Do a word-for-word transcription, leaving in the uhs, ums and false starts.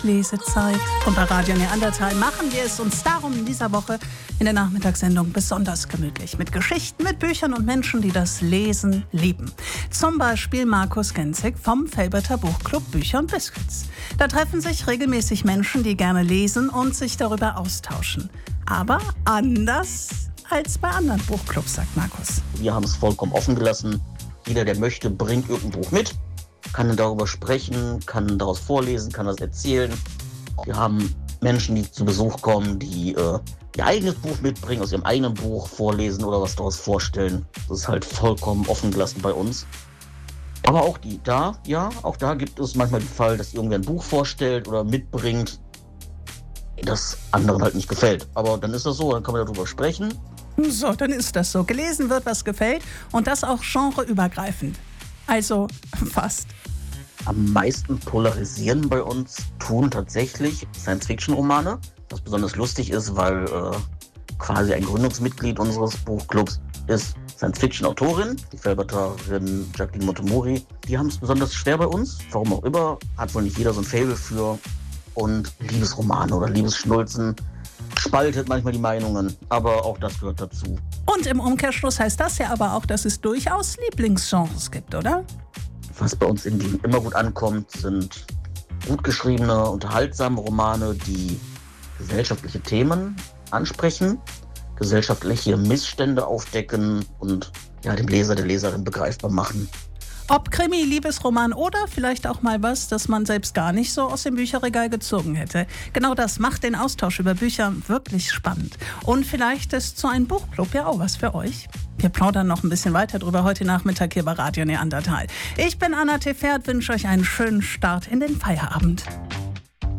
Lesezeit. Und bei Radio Neandertal machen wir es uns darum in dieser Woche in der Nachmittagssendung besonders gemütlich. Mit Geschichten, mit Büchern und Menschen, die das Lesen lieben. Zum Beispiel Markus Genzig vom Felberter Buchclub Bücher und Biscuits. Da treffen sich regelmäßig Menschen, die gerne lesen und sich darüber austauschen. Aber anders als bei anderen Buchclubs, sagt Markus. Wir haben es vollkommen offen gelassen. Jeder, der möchte, bringt irgendein Buch mit, kann darüber sprechen, kann daraus vorlesen, kann das erzählen. Wir haben Menschen, die zu Besuch kommen, die äh, ihr eigenes Buch mitbringen, aus ihrem eigenen Buch vorlesen oder was daraus vorstellen. Das ist halt vollkommen offen gelassen bei uns. Aber auch die da, ja, auch da gibt es manchmal den Fall, dass irgendwer ein Buch vorstellt oder mitbringt, das anderen halt nicht gefällt. Aber dann ist das so, dann kann man darüber sprechen. So, dann ist das so. Gelesen wird, was gefällt und das auch genreübergreifend. Also fast. Am meisten polarisieren bei uns tun tatsächlich Science-Fiction-Romane, was besonders lustig ist, weil äh, quasi ein Gründungsmitglied unseres Buchclubs ist Science-Fiction-Autorin, die Felberterin Jacqueline Motomori. Die haben es besonders schwer bei uns, warum auch immer, hat wohl nicht jeder so ein Faible für. Und Liebesromane oder Liebesschnulzen spaltet manchmal die Meinungen, aber auch das gehört dazu. Und im Umkehrschluss heißt das ja aber auch, dass es durchaus Lieblingsgenres gibt, oder? Was bei uns in Wien immer gut ankommt, sind gut geschriebene, unterhaltsame Romane, die gesellschaftliche Themen ansprechen, gesellschaftliche Missstände aufdecken und ja, dem Leser, der Leserin begreifbar machen. Ob Krimi, Liebesroman oder vielleicht auch mal was, das man selbst gar nicht so aus dem Bücherregal gezogen hätte. Genau das macht den Austausch über Bücher wirklich spannend. Und vielleicht ist so ein Buchclub ja auch was für euch. Wir plaudern noch ein bisschen weiter drüber heute Nachmittag hier bei Radio Neandertal. Ich bin Anna Tefert, wünsche euch einen schönen Start in den Feierabend.